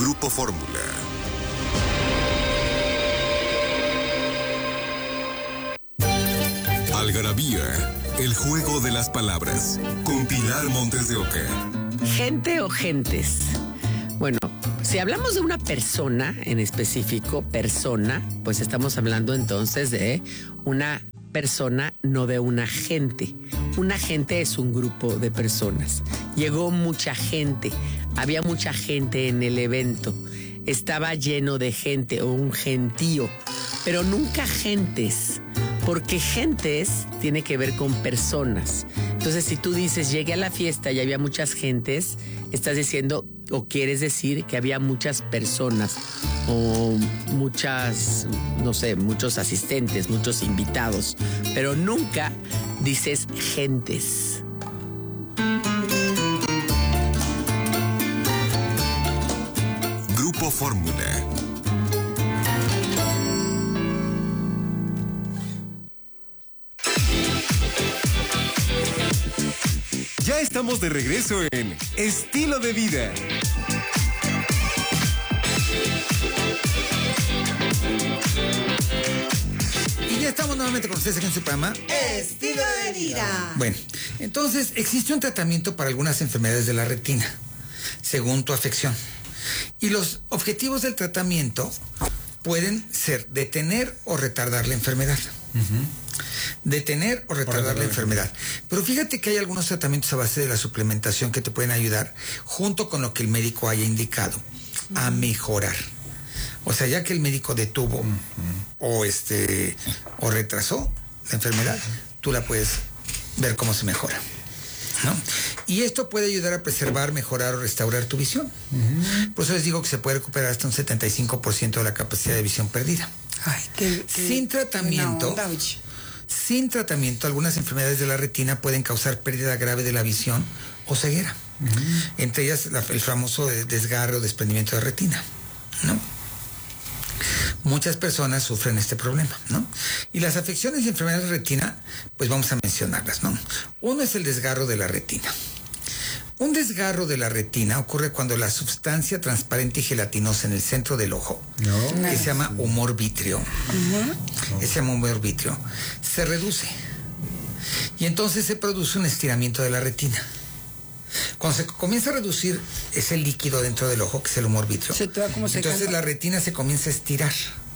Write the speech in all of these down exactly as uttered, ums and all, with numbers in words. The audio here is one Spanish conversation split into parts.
Grupo Fórmula. Algarabía, el juego de las palabras, con Pilar Montes de Oca. Gente o gentes. Bueno, si hablamos de una persona en específico, persona, pues estamos hablando entonces de una persona, no de una gente. Una gente es un grupo de personas. Llegó mucha gente, había mucha gente en el evento, estaba lleno de gente o un gentío, pero nunca gentes, porque gentes tiene que ver con personas. Entonces, si tú dices, llegué a la fiesta y había muchas gentes, estás diciendo o quieres decir que había muchas personas o muchas, no sé, muchos asistentes, muchos invitados, pero nunca dices gentes. Grupo Fórmula. Ya estamos de regreso en Estilo de Vida. Y ya estamos nuevamente con ustedes aquí en su programa Estilo de Vida. Bueno, entonces existe un tratamiento para algunas enfermedades de la retina, según tu afección. Y los objetivos del tratamiento pueden ser detener o retardar la enfermedad. Uh-huh. Detener o retardar la enfermedad. Pero fíjate que hay algunos tratamientos a base de la suplementación que te pueden ayudar, junto con lo que el médico haya indicado, uh-huh. a mejorar. O sea, ya que el médico detuvo uh-huh. o este o retrasó la enfermedad, tú la puedes ver cómo se mejora, ¿no? Y esto puede ayudar a preservar, mejorar o restaurar tu visión. Uh-huh. Por eso les digo que se puede recuperar hasta un setenta y cinco por ciento de la capacidad de visión perdida. Ay, qué, qué, sin tratamiento, onda, sin tratamiento, algunas enfermedades de la retina pueden causar pérdida grave de la visión o ceguera. Uh-huh. Entre ellas la, el famoso desgarre o desprendimiento de retina, ¿no? Muchas personas sufren este problema, ¿no? Y las afecciones y enfermedades de retina, pues vamos a mencionarlas, ¿no? Uno es el desgarro de la retina. Un desgarro de la retina ocurre cuando la sustancia transparente y gelatinosa en el centro del ojo, no, que se llama humor vítreo, uh-huh. que se llama humor vítreo, se reduce. Y entonces se produce un estiramiento de la retina. Cuando se comienza a reducir ese líquido dentro del ojo, que es el humor vítreo, se te como se entonces canta. La retina se comienza a estirar.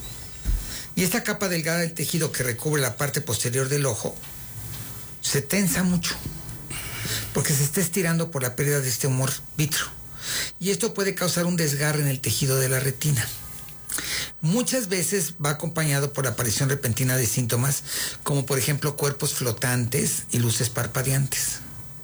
Y esta capa delgada del tejido que recubre la parte posterior del ojo se tensa mucho, porque se está estirando por la pérdida de este humor vítreo. Y esto puede causar un desgarre en el tejido de la retina. Muchas veces va acompañado por la aparición repentina de síntomas, como por ejemplo cuerpos flotantes y luces parpadeantes.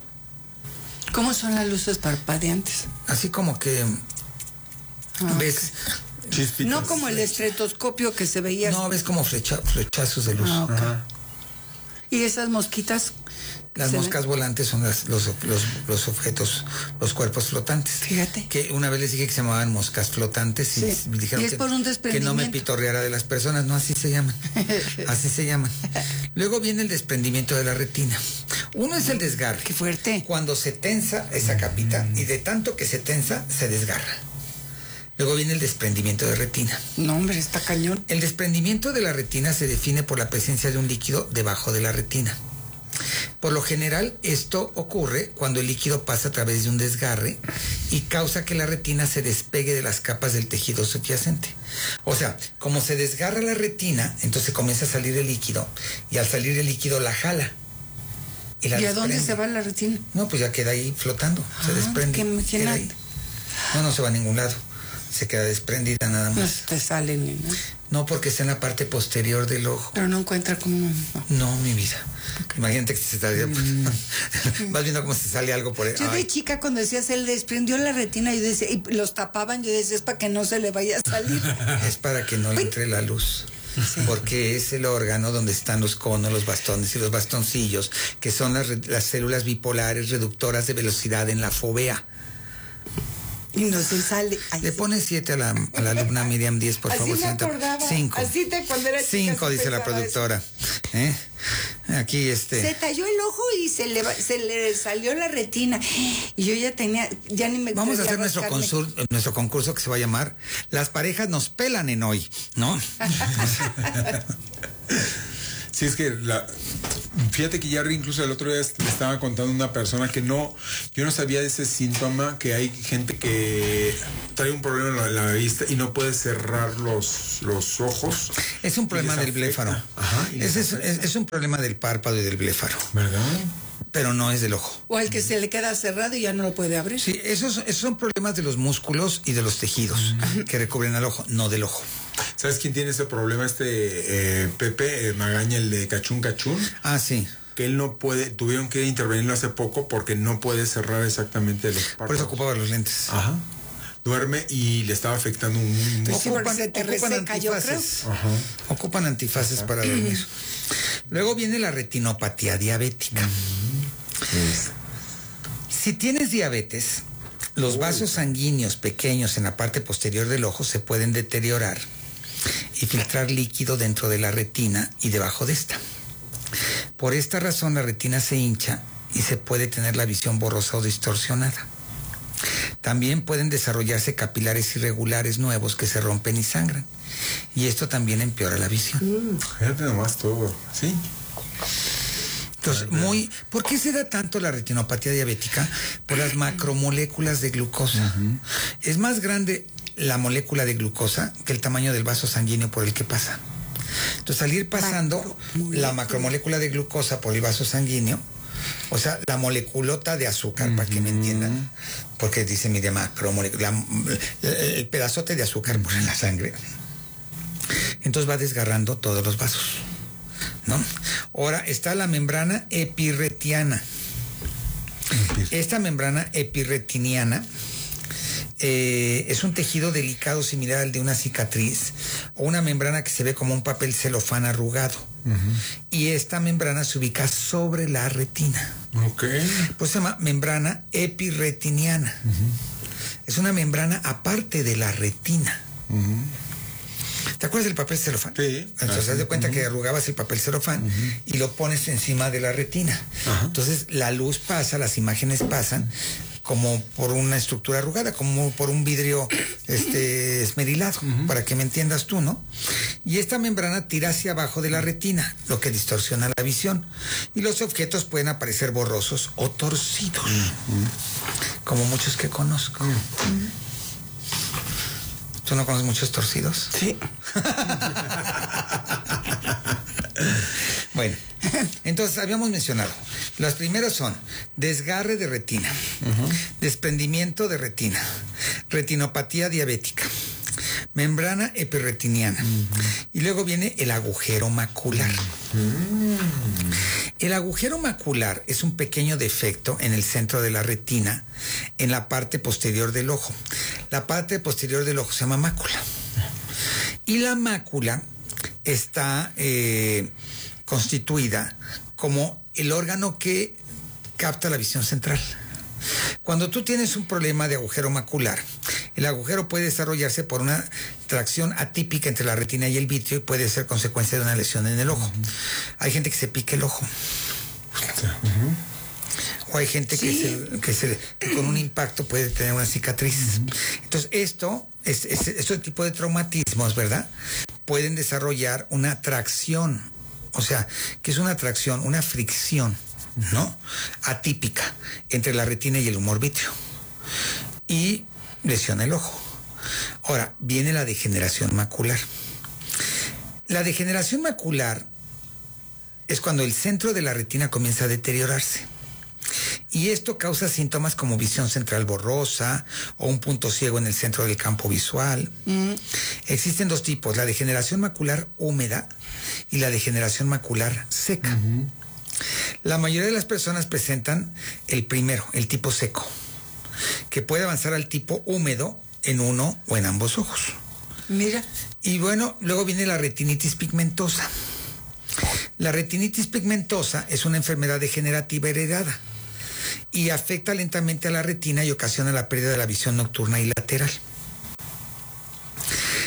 ¿Cómo son las luces parpadeantes? Así como que ah, ves... Chispitas. No como el estetoscopio que se veía. No, ves como flecha, flechazos de luz. Ah, okay. ¿Y esas mosquitas? Las moscas ven? volantes son las, los, los, los objetos, los cuerpos flotantes. Fíjate. Que una vez les dije que se llamaban moscas flotantes y sí. me dijeron ¿Y es que, por un que no me pitorreara de las personas. No, así se llaman. Así se llaman. Luego viene el desprendimiento de la retina. Uno es el desgarre. ¡Qué fuerte! Cuando se tensa esa capita y de tanto que se tensa, se desgarra. Luego viene el desprendimiento de retina. No, hombre, está cañón. El desprendimiento de la retina se define por la presencia de un líquido debajo de la retina. Por lo general, esto ocurre cuando el líquido pasa a través de un desgarre y causa que la retina se despegue de las capas del tejido subyacente. O sea, como se desgarra la retina, entonces comienza a salir el líquido y al salir el líquido la jala. ¿Y, la ¿Y a dónde se va la retina? No, pues ya queda ahí flotando, ah, se desprende. ¿Qué queda ahí. No, no se va a ningún lado. Se queda desprendida nada más. No te salen, ¿no? No, porque está en la parte posterior del ojo. Pero no encuentra cómo... No, no mi vida. Okay. Imagínate que se está... Mm. Vas viendo cómo se sale algo por ahí. Yo de chica cuando decía se le desprendió la retina, yo decía, y los tapaban, yo decía, es para que no se le vaya a salir. Es para que no le entre la luz. Sí. Porque es el órgano donde están los conos, los bastones y los bastoncillos, que son las, las células bipolares reductoras de velocidad en la fovea. Y no se sale. Ay, le sí. pone siete a la, a la alumna Miriam diez, por así favor. me acordaba. Cinco. Así te cuando era chica. Cinco, dice la productora. ¿Eh? Aquí este... Se talló el ojo y se le, se le salió la retina. Y yo ya tenía, ya ni me... Vamos a hacer nuestro, consur, nuestro concurso que se va a llamar Las parejas nos pelan en hoy, ¿no? Sí, es que la, fíjate que ya incluso el otro día le estaba contando a una persona que no, yo no sabía de ese síntoma, que hay gente que trae un problema en la, la vista y no puede cerrar los, los ojos. Es un problema del bléfaro. Ajá. Es, es, es, es un problema del párpado y del bléfaro. ¿Verdad? Pero no es del ojo. O al que se le queda cerrado y ya no lo puede abrir. Sí, esos, esos son problemas de los músculos y de los tejidos mm. que recubren al ojo, no del ojo. ¿Sabes quién tiene ese problema? Este eh, Pepe eh, Magaña, el de Cachún Cachún. Ah, sí. Que él no puede, tuvieron que intervenirlo hace poco porque no puede cerrar exactamente los párpados. Por eso ocupaba los lentes. Ajá. Duerme y le estaba afectando un... Pues sí, ocupan, se te ocupan reseca, antifaces. Ajá. Ocupan antifaces Ajá. para dormir. Luego viene la retinopatía diabética. Uh-huh. Si tienes diabetes, los vasos sanguíneos pequeños en la parte posterior del ojo se pueden deteriorar y filtrar líquido dentro de la retina y debajo de esta. Por esta razón la retina se hincha y se puede tener la visión borrosa o distorsionada. También pueden desarrollarse capilares irregulares nuevos que se rompen y sangran. Y esto también empeora la visión. Mm, fíjate nomás todo, ¿sí? Entonces, muy, ¿por qué se da tanto la retinopatía diabética? Por las macromoléculas de glucosa. Uh-huh. Es más grande la molécula de glucosa que el tamaño del vaso sanguíneo por el que pasa. Entonces, al ir pasando Macro. la macromolécula de glucosa por el vaso sanguíneo, o sea, la moleculota de azúcar, uh-huh. para que me entiendan, porque dice, mire, macromolécula, el pedazote de azúcar por en la sangre, entonces va desgarrando todos los vasos, ¿no? Ahora está la membrana epirretiana. Esta membrana epirretiniana eh, es un tejido delicado similar al de una cicatriz o una membrana que se ve como un papel celofán arrugado. Uh-huh. Y esta membrana se ubica sobre la retina. Ok. Pues se llama membrana epirretiniana. Uh-huh. Es una membrana aparte de la retina. Uh-huh. ¿Te acuerdas del papel celofán? Sí. Entonces, haz de cuenta uh-huh. que arrugabas el papel celofán uh-huh. y lo pones encima de la retina. Uh-huh. Entonces, la luz pasa, las imágenes pasan como por una estructura arrugada, como por un vidrio este, esmerilado, uh-huh. para que me entiendas tú, ¿no? Y esta membrana tira hacia abajo de la retina, lo que distorsiona la visión. Y los objetos pueden aparecer borrosos o torcidos, uh-huh. como muchos que conozco. Uh-huh. ¿Tú no conoces muchos torcidos? Sí. Bueno, entonces habíamos mencionado, las primeras son desgarre de retina, uh-huh. desprendimiento de retina, retinopatía diabética, membrana epirretiniana, uh-huh. y luego viene el agujero macular. Uh-huh. El agujero macular es un pequeño defecto en el centro de la retina, en la parte posterior del ojo. La parte posterior del ojo se llama mácula. Y la mácula está eh, constituida como el órgano que capta la visión central. Cuando tú tienes un problema de agujero macular, el agujero puede desarrollarse por una tracción atípica entre la retina y el vitrio y puede ser consecuencia de una lesión en el ojo. Uh-huh. Hay gente que se pica el ojo. Uh-huh. O hay gente sí. que, se, que, se, que con un impacto puede tener una cicatriz. Uh-huh. Entonces, esto, es, es, este tipo de traumatismos, ¿verdad?, pueden desarrollar una tracción. O sea, que es una tracción, una fricción, ¿no?, atípica entre la retina y el humor vítreo. Y lesiona el ojo. Ahora, viene la degeneración macular. La degeneración macular es cuando el centro de la retina comienza a deteriorarse. Y esto causa síntomas como visión central borrosa o un punto ciego en el centro del campo visual. Mm. Existen dos tipos, la degeneración macular húmeda y la degeneración macular seca. Uh-huh. La mayoría de las personas presentan el primero, el tipo seco, que puede avanzar al tipo húmedo en uno o en ambos ojos. Mira. Y bueno, luego viene la retinitis pigmentosa. La retinitis pigmentosa es una enfermedad degenerativa heredada y afecta lentamente a la retina y ocasiona la pérdida de la visión nocturna y lateral.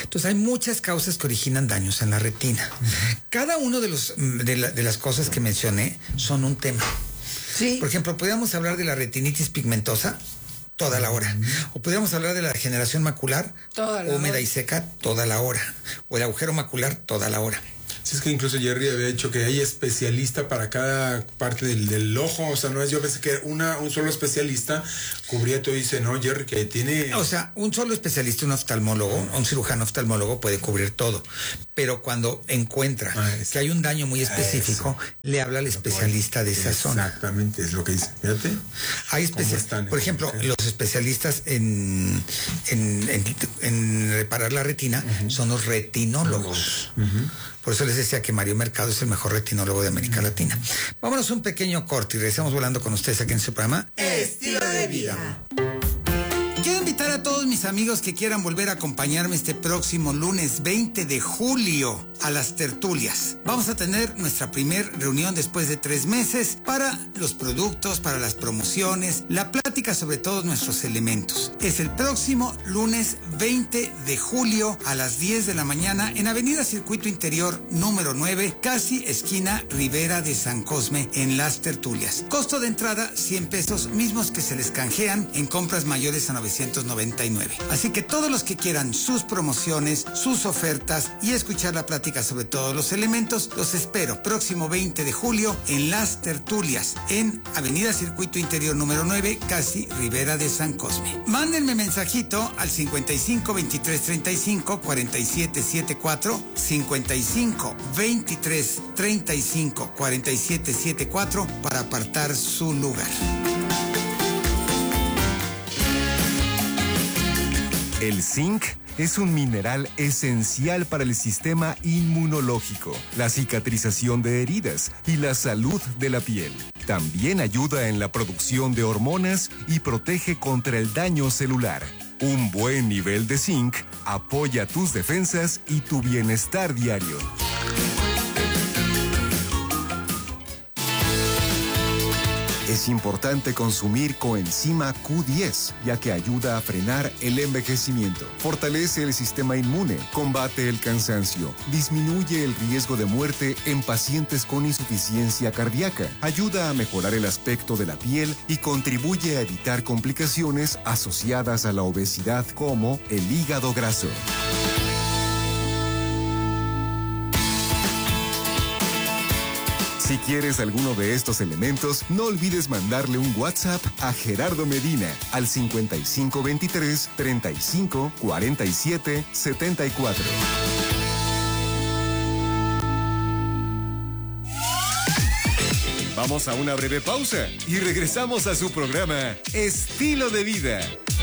Entonces hay muchas causas que originan daños en la retina. Uh-huh. Cada uno de, los, de, la, de las cosas que mencioné son un tema. Sí. Por ejemplo, podríamos hablar de la retinitis pigmentosa toda la hora. O podríamos hablar de la degeneración macular toda la húmeda hora. y seca toda la hora. O el agujero macular toda la hora. Sí, es que incluso Jerry había dicho que hay especialista para cada parte del, del ojo. O sea, no es, yo pensé que una, un solo especialista cubría todo y dice, no, Jerry, que tiene... O sea, un solo especialista, un oftalmólogo, un cirujano oftalmólogo puede cubrir todo. Pero cuando encuentra ah, que hay un daño muy específico, eso. le habla al especialista de esa zona. Exactamente, es lo que dice. Fíjate. Hay especialistas, por ejemplo, los especialistas en, en, en, en reparar la retina uh-huh. son los retinólogos. Uh-huh. Por eso les decía que Mario Mercado es el mejor retinólogo de América Latina. Vámonos a un pequeño corte y regresamos volando con ustedes aquí en su programa Estilo de Vida. Quiero invitar a todos mis amigos que quieran volver a acompañarme este próximo lunes veinte de julio a las tertulias. Vamos a tener nuestra primer reunión después de tres meses para los productos, para las promociones, la plática sobre todos nuestros elementos. Es el próximo lunes veinte de julio a las diez de la mañana en Avenida Circuito Interior número nueve, casi esquina Rivera de San Cosme, en las tertulias. Costo de entrada cien pesos, mismos que se les canjean en compras mayores a novecientos noventa y nueve. Así que todos los que quieran sus promociones, sus ofertas y escuchar la plática sobre todos los elementos, los espero próximo veinte de julio en las tertulias en Avenida Circuito Interior número nueve, casi Rivera de San Cosme. Mándenme mensajito al cincuenta y cinco veintitrés treinta y cinco cuarenta y siete setenta y cuatro, cincuenta y cinco veintitrés treinta y cinco cuarenta y siete setenta y cuatro para apartar su lugar. El zinc es un mineral esencial para el sistema inmunológico, la cicatrización de heridas y la salud de la piel. También ayuda en la producción de hormonas y protege contra el daño celular. Un buen nivel de zinc apoya tus defensas y tu bienestar diario. Es importante consumir coenzima Q diez, ya que ayuda a frenar el envejecimiento, fortalece el sistema inmune, combate el cansancio, disminuye el riesgo de muerte en pacientes con insuficiencia cardíaca, ayuda a mejorar el aspecto de la piel y contribuye a evitar complicaciones asociadas a la obesidad como el hígado graso. Si quieres alguno de estos elementos, no olvides mandarle un WhatsApp a Gerardo Medina al cincuenta y cinco veintitrés treinta y cinco cuarenta y siete setenta y cuatro. Vamos a una breve pausa y regresamos a su programa Estilo de Vida.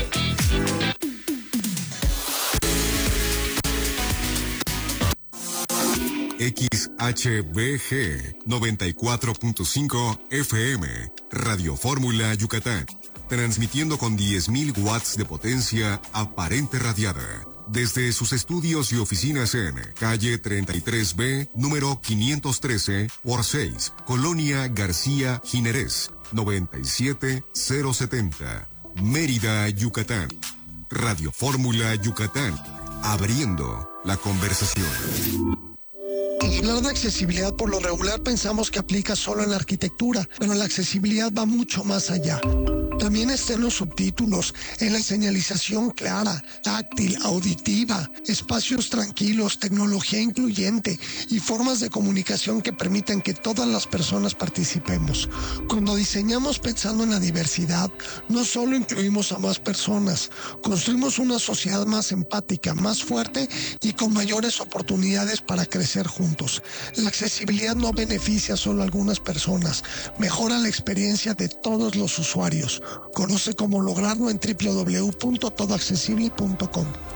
X H B G noventa y cuatro punto cinco F M, Radio Fórmula Yucatán, transmitiendo con diez mil watts de potencia aparente radiada, desde sus estudios y oficinas en calle treinta y tres B, número quinientos trece por seis, Colonia García Ginerés, noventa y siete mil setenta, Mérida, Yucatán. Radio Fórmula Yucatán, abriendo la conversación. Hablar de accesibilidad por lo regular pensamos que aplica solo en la arquitectura, pero la accesibilidad va mucho más allá. También está en los subtítulos, en la señalización clara, táctil, auditiva, espacios tranquilos, tecnología incluyente y formas de comunicación que permitan que todas las personas participemos. Cuando diseñamos pensando en la diversidad, no solo incluimos a más personas, construimos una sociedad más empática, más fuerte y con mayores oportunidades para crecer juntos. La accesibilidad no beneficia solo a algunas personas, mejora la experiencia de todos los usuarios. Conoce cómo lograrlo en doble u doble u doble u punto todo accesible punto com.